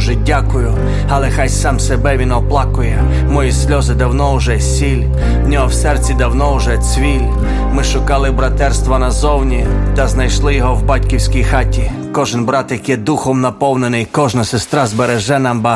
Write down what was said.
дуже дякую, але хай сам себе він оплакує. Мої сльози давно вже сіль, в нього в серці давно вже цвіль. Ми шукали братерства назовні, та знайшли його в батьківській хаті. Кожен братик є духом наповнений, кожна сестра збереже нам багато.